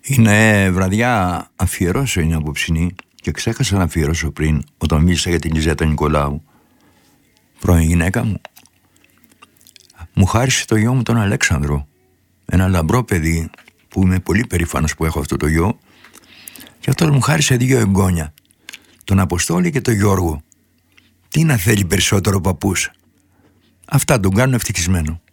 Είναι βραδιά αφιερώσω, είναι απόψινή, και ξέχασα να αφιερώσω πριν όταν μίλησα για την Λιζέτα Νικολάου, πρώην γυναίκα μου. Μου χάρισε το γιο μου τον Αλέξανδρο, ένα λαμπρό παιδί που είμαι πολύ περήφανος που έχω αυτό το γιο, και αυτό μου χάρισε 2 εγγόνια, τον Αποστόλη και τον Γιώργο. Τι να θέλει περισσότερο ο παππούς? Αυτά τον κάνουν ευτυχισμένο.